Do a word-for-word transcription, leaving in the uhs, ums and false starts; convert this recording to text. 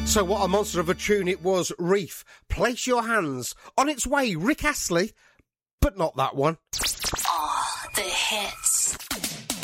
So what a monster of a tune it was, Reef. Place your hands. On its way, Rick Astley, but not that one. Oh, the hits.